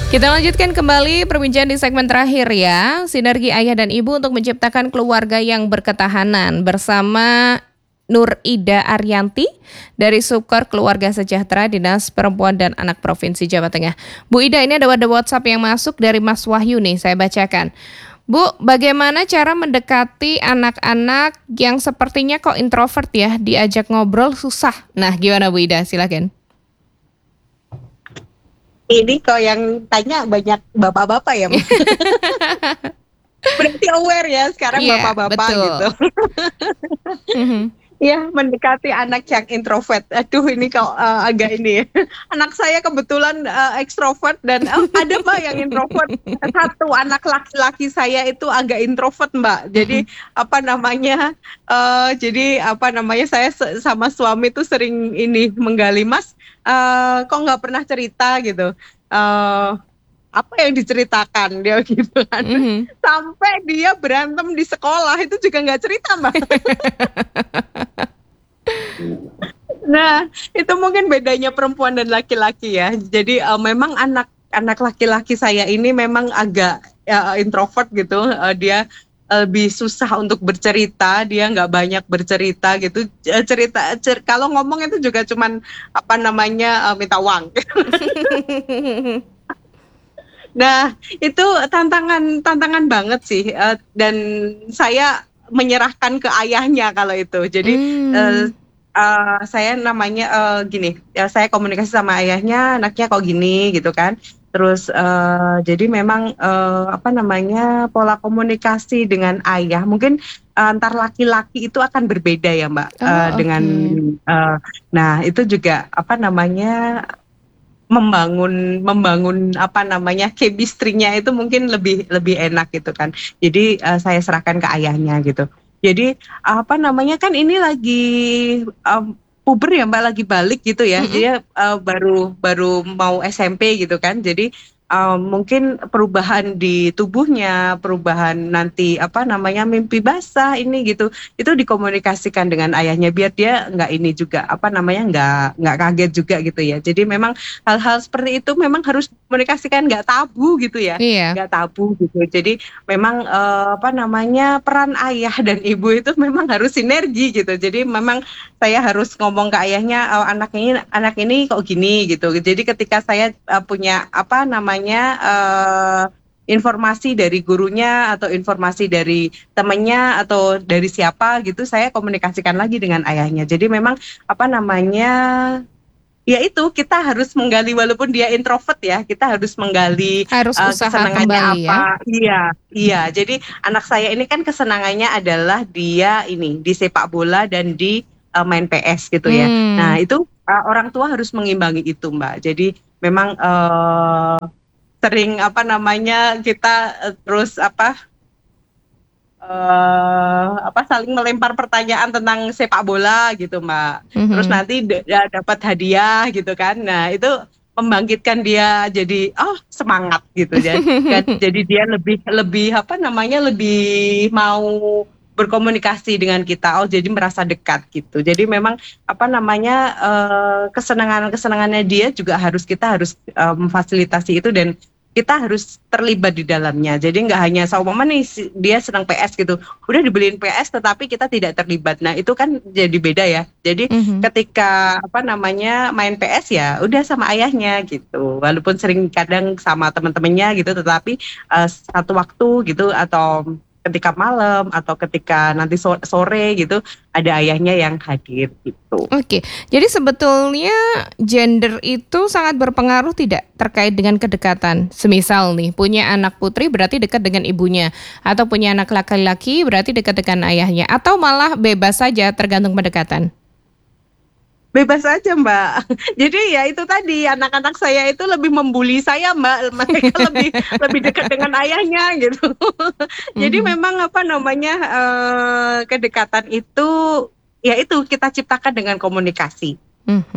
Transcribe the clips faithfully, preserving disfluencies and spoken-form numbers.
Kita lanjutkan kembali perbincangan di segmen terakhir ya. Sinergi ayah dan ibu untuk menciptakan keluarga yang berketahanan bersama Nur Ida Arianti dari Subkor Keluarga Sejahtera Dinas Perempuan dan Anak Provinsi Jawa Tengah. Bu Ida, ini ada WhatsApp yang masuk dari Mas Wahyu nih, saya bacakan. Bu, bagaimana cara mendekati anak-anak yang sepertinya kok introvert ya, diajak ngobrol susah? Nah, gimana Bu Ida? Silakan. Ini kok yang tanya banyak bapak-bapak ya, Bu? Berarti aware ya sekarang Iya, bapak-bapak betul. gitu. Mhm. Ya, mendekati anak yang introvert. Aduh, ini kok uh, agak ini ya. Anak saya kebetulan uh, ekstrovert dan uh, ada Mbak yang introvert. Satu anak laki-laki saya itu agak introvert, Mbak. Jadi apa namanya? Uh, jadi apa namanya? Saya se- sama suami itu sering ini menggali, Mas. Uh, kok nggak pernah cerita gitu? Uh, apa yang diceritakan dia gitu kan? Mhm. Sampai dia berantem di sekolah itu juga nggak cerita, Mbak. Nah, itu mungkin bedanya perempuan dan laki-laki ya. Jadi uh, memang anak anak laki-laki saya ini memang agak uh, introvert gitu. Uh, dia uh, lebih susah untuk bercerita. Dia nggak banyak bercerita gitu. Uh, cerita cer- kalau ngomong itu juga cuman apa namanya uh, minta uang. Nah, itu tantangan tantangan banget sih. Uh, dan saya menyerahkan ke ayahnya kalau itu. Jadi uh, Hmm. Uh, saya namanya uh, gini, ya saya komunikasi sama ayahnya, anaknya kok gini gitu kan. Terus uh, jadi memang uh, apa namanya pola komunikasi dengan ayah mungkin uh, antar laki-laki itu akan berbeda ya Mbak. Uh, Oh, dengan oke. uh, nah itu juga apa namanya membangun membangun apa namanya chemistry-nya itu mungkin lebih lebih enak gitu kan. Jadi uh, saya serahkan ke ayahnya gitu. Jadi apa namanya kan ini lagi um, puber ya Mbak, lagi balik gitu ya. Mhm. Dia uh, baru baru mau S M P gitu kan. Jadi um, mungkin perubahan di tubuhnya, perubahan nanti apa namanya mimpi basah ini gitu. Itu dikomunikasikan dengan ayahnya biar dia nggak ini juga apa namanya nggak nggak kaget juga gitu ya. Jadi memang hal-hal seperti itu memang harus komunikasikan, nggak tabu gitu ya, Iya. nggak tabu gitu. Jadi memang eh, apa namanya peran ayah dan ibu itu memang harus sinergi gitu. Jadi memang saya harus ngomong ke ayahnya, oh, anak ini anak ini kok gini gitu. Jadi ketika saya eh, punya apa namanya eh, informasi dari gurunya atau informasi dari temannya atau dari siapa gitu, saya komunikasikan lagi dengan ayahnya. Jadi memang apa namanya ya itu kita harus menggali walaupun dia introvert ya, kita harus menggali Harus uh, usaha kesenangannya kembali ya. apa. Iya, iya. Jadi anak saya ini kan kesenangannya adalah dia ini di sepak bola dan di uh, main P S gitu ya. Nah, Hmm. itu uh, orang tua harus mengimbangi itu, Mbak. Jadi memang uh, sering apa namanya kita uh, terus apa eh apa saling melempar pertanyaan tentang sepak bola gitu Mbak. Terus Mhm. nanti d- ya dapat hadiah gitu kan. Nah, itu membangkitkan dia jadi oh semangat gitu ya. Dan jadi dia lebih lebih apa namanya lebih mau berkomunikasi dengan kita. Oh, jadi merasa dekat gitu. Jadi memang apa namanya eh, kesenangan-kesenangannya dia juga harus kita harus eh, memfasilitasi itu dan kita harus terlibat di dalamnya. Jadi nggak hanya seumpama nih si- dia senang P S gitu, udah dibeliin P S tetapi kita tidak terlibat. Nah itu kan jadi beda ya. Jadi Mhm. ketika apa namanya main P S ya udah sama ayahnya gitu. Walaupun sering kadang sama teman-temannya gitu, tetapi eh, satu waktu gitu atau ketika malam atau ketika nanti so- sore gitu ada ayahnya yang hadir gitu. Oke, jadi sebetulnya gender itu sangat berpengaruh tidak terkait dengan kedekatan? Semisal nih, punya anak putri berarti dekat dengan ibunya, atau punya anak laki-laki berarti dekat dengan ayahnya, atau malah bebas saja tergantung pendekatan? Bebas aja Mbak. Jadi ya itu tadi anak-anak saya itu lebih membuli saya Mbak. Mereka lebih lebih dekat dengan ayahnya gitu. Jadi Mhm. memang apa namanya eh, kedekatan itu ya itu kita ciptakan dengan komunikasi. Mhm.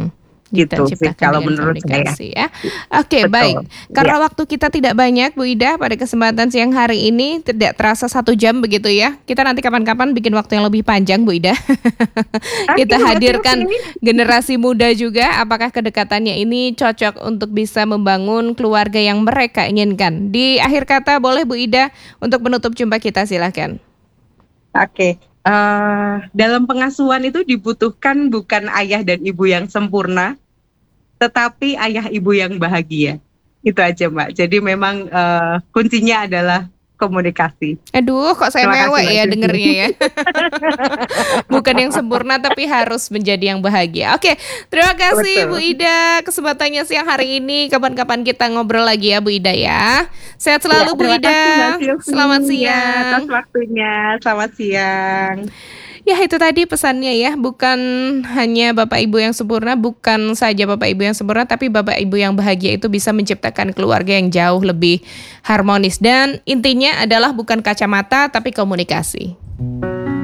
gitu sih Diterciptakan kalau dengan menurut saya. komunikasi ya. Oke, baik. Betul, Karena iya. waktu kita tidak banyak Bu Ida pada kesempatan siang hari ini tidak terasa satu jam begitu ya. Kita nanti kapan-kapan bikin waktu yang lebih panjang Bu Ida. Oke, Kita oke oke. hadirkan generasi muda juga, apakah kedekatannya ini cocok untuk bisa membangun keluarga yang mereka inginkan. Di akhir kata boleh Bu Ida untuk menutup jumpa kita, silakan. Oke, eee, dalam pengasuhan itu dibutuhkan bukan ayah dan ibu yang sempurna, tetapi ayah ibu yang bahagia. Itu aja, Mbak. Jadi memang, eee, kuncinya adalah komunikasi. Aduh, kok saya Terima kasih, mewek Mbak ya Sylvie. dengernya ya. Bukan yang sempurna tapi harus menjadi yang bahagia. Oke, terima kasih Bu Betul. Ida kesempatannya siang hari ini. Kapan-kapan kita ngobrol lagi ya Bu Ida ya. Sehat Iya, selalu Bu terima kasih Mbak Ida. Selamat Sylvie, ya atas siang. waktunya. Selamat siang. Ya itu tadi pesannya ya, bukan hanya bapak ibu yang sempurna, bukan saja bapak ibu yang sempurna, tapi bapak ibu yang bahagia itu bisa menciptakan keluarga yang jauh lebih harmonis. Dan intinya adalah bukan kacamata, tapi komunikasi.